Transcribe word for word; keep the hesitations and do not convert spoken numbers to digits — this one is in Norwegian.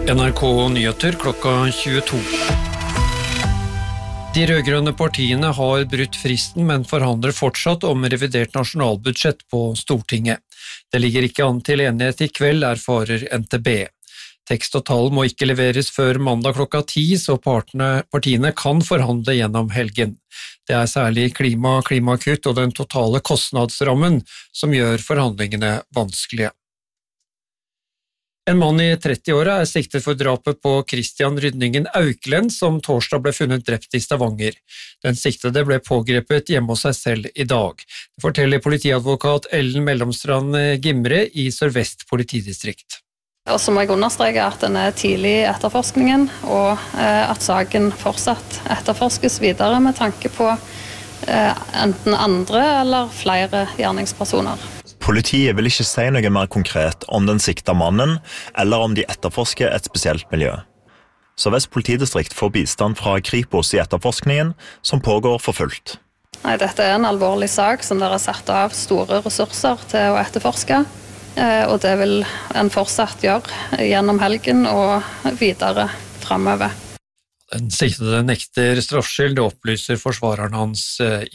N R K Nyheter klokka tjueto. De rødgrønne partiene har brutt fristen, men forhandler fortsatt om revidert nasjonalbudsjett på Stortinget. Det ligger ikke an til enighet i kveld, erfarer N T B. Tekst og tall må ikke leveres før mandag klokka ti, så partene, partiene kan forhandle gjennom helgen. Det er særlig klima, klimakutt og den totale kostnadsrammen som gjør forhandlingene vanskelige. En mann i trettiåra er siktet for drapet på Christian Rydningen Auklend, som torsdag ble funnet drept i Stavanger. Den siktede ble pågrepet hjemme hos seg selv i dag. Det forteller politiadvokat Ellen Mellomstrand Gimre i Sør-Vest politidistrikt. Og så må jeg understreke at den er tidlig i etterforskningen, og at saken fortsatt etterforskes videre med tanke på enten andre eller flere gjerningspersoner. Politiet vil ikke si noe mer konkret om den sikta mannen, eller om de etterforsker et spesielt miljø. Sør-Vest politidistrikt får bistand fra Kripos i etterforskningen, som pågår for fullt. Nei, dette er en alvorlig sak som dere har satt av store ressurser til å etterforske, og det vil en fortsatt gjøre gjennom helgen og videre fremover. Den siktede nekter straffskyld, det opplyser forsvareren hans i